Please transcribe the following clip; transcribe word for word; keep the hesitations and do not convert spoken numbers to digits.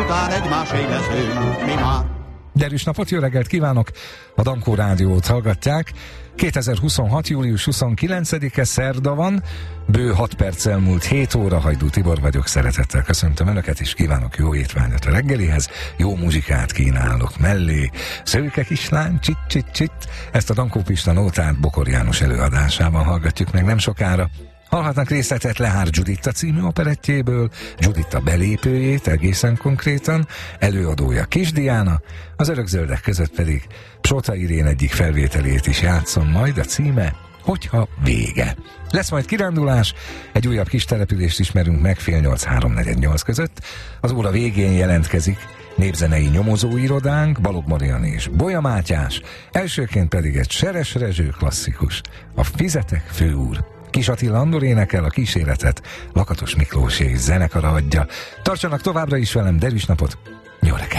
után egymásé leszünk mi már. Derűs napot, jó reggelt kívánok! A Dankó Rádiót hallgatják. kétezer-huszonhat. július huszonkilencedike szerda van, bő hat perccel múlt hét óra, Hajdú Tibor vagyok, szeretettel köszöntöm Önöket, és kívánok jó étvágyat a reggelihez, jó muzsikát kínálok mellé. Szőke kislány, csit, csit, csit. Ezt a Dankó Pista nótát Bokor János előadásában hallgatjuk meg nem sokára. Hallhatnak részletet Lehár Giuditta című operettjéből, Giuditta belépőjét egészen konkrétan, előadója Kis Diana, az Örökzöldek között pedig Psota Irén egyik felvételét is játszom majd, a címe Hogyha vége. Lesz majd kirándulás, egy újabb kis települést ismerünk meg fél nyolc, háromnegyed nyolc között, az óra végén jelentkezik népzenei nyomozóirodánk, Balogh Marian és Bolya Mátyás, elsőként pedig egy Seres Rezső klasszikus, a Fizetek főúr. Kis Attila Andor énekel, a kíséretet Lakatos Miklós és zenekara adja. Tartsanak továbbra is velem, derűs napot, jó reggelt!